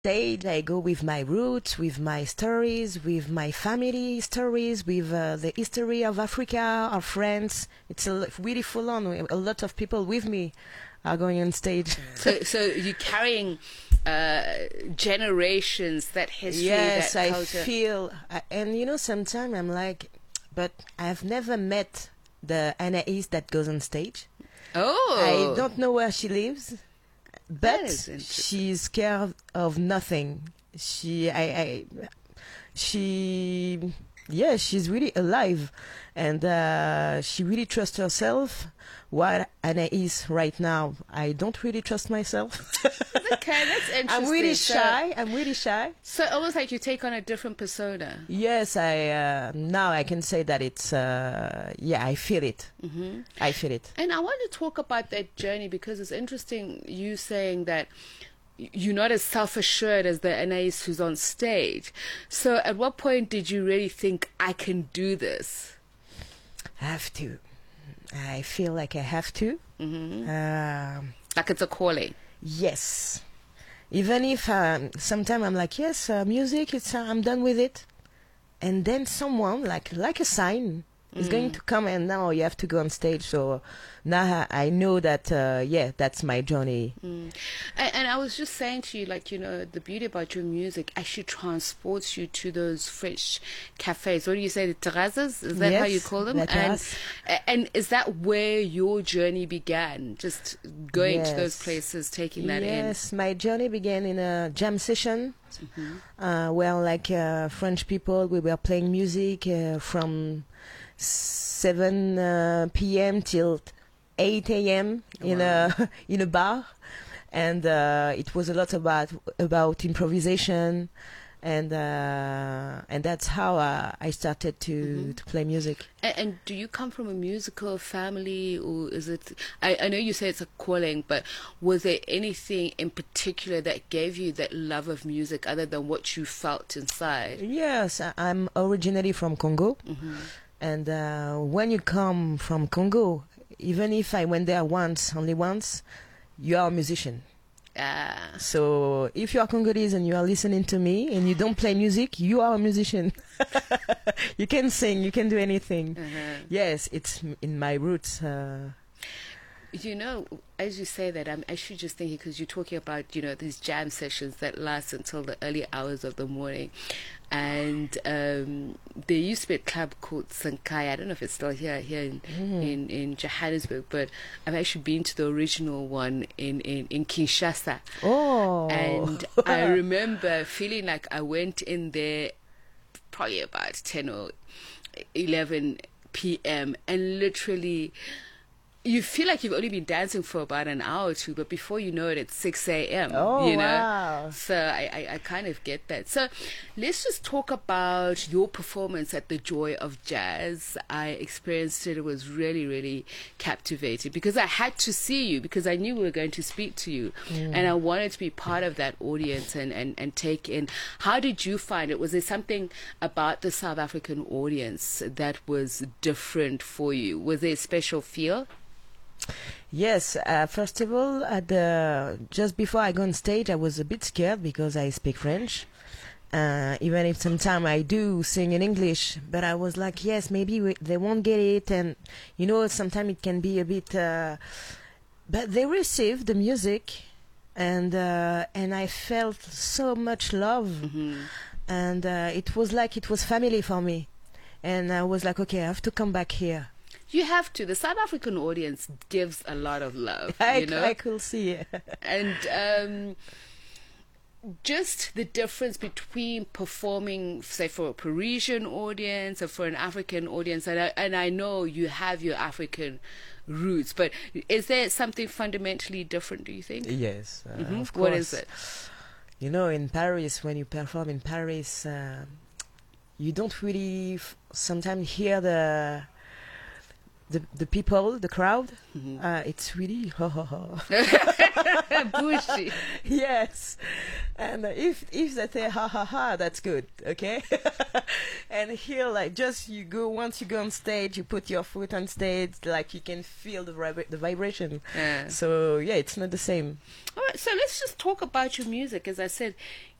stage, I go with my roots, with my stories, with my family stories, with the history of Africa, our friends. It's really full on. A lot of people with me are going on stage. So you're carrying generations, that history, Yes, that I culture. feel, and sometimes I'm like, but I've never met the Anaïs that goes on stage. Oh, I don't know where she lives, That but is interesting. she's scared of nothing. She, yeah, she's really alive, and she really trusts herself. While Anna is right now, I don't really trust myself. Okay, that's interesting. I'm really So- shy. I'm really shy. So almost like you take on a different persona. Yes, I now I can say that it's yeah, I feel it. Mm-hmm. I feel it. And I want to talk about that journey because it's interesting you saying that you're not as self-assured as the Anais who's on stage. So at what point did you really think, I can do this? I have to. I feel like I have to. Mm-hmm. Um Like it's a calling. Yes. Even if sometimes I'm like, yes, music, it's I'm done with it. And then someone, like a sign, is going to come and now you have to go on stage. So now I know that, yeah, that's my journey. And I was just saying to you, like, the beauty about your music actually transports you to those French cafes. What do you say, the terrazas? Is that how you Yes, call them? the terrace. And is that where your journey began? Just going to those Yes. places, taking that in? Yes, my journey began in a jam session where, like, French people, we were playing music from 7 p.m. till 8 a.m. in a in a bar, and it was a lot about improvisation, and that's how I started to play music. And do you come from a musical family, or is it? I know you say it's a calling, but was there anything in particular that gave you that love of music, other than what you felt inside? Yes, I'm originally from Congo, and when you come from Congo, even if I went there only once, you are a musician. So if you are Congolese and you are listening to me and you don't play music, you are a musician. You can sing, you can do anything. Yes, it's in my roots. As you say that, I'm actually just thinking, because you're talking about, these jam sessions that last until the early hours of the morning. And there used to be a club called Sankai. I don't know if it's still here in Johannesburg, but I've actually been to the original one in Kinshasa. Oh. And I remember feeling like I went in there probably about 10 or 11 p.m. and literally you feel like you've only been dancing for about an hour or two, but before you know it, it's 6 a.m. Oh, wow. So I kind of get that. So let's just talk about your performance at the Joy of Jazz. I experienced it. It was really, really captivating because I had to see you, because I knew we were going to speak to you. And I wanted to be part of that audience and take in. How did you find it? Was there something about the South African audience that was different for you? Was there a special feel? Yes, first of all, just before I go on stage, I was a bit scared because I speak French. Even if sometimes I do sing in English, but I was like, yes, maybe they won't get it, and sometimes it can be a bit. But they received the music, and I felt so much love, and it was like it was family for me, and I was like, okay, I have to come back here. You have to. The South African audience gives a lot of love. I could see it. And just the difference between performing, say, for a Parisian audience or for an African audience, and I know you have your African roots, but is there something fundamentally different, do you think? Yes, of course. What is it? In Paris, when you perform in Paris, you don't really sometimes hear the people, the crowd. It's really ho ho ho. Bushy. Yes, and if they say ha ha ha, that's good, okay. And here, like, just you go, once you go on stage, you put your foot on stage, like, you can feel the vibration. Yeah. So, yeah, it's not the same. All right, so let's just talk about your music. As I said,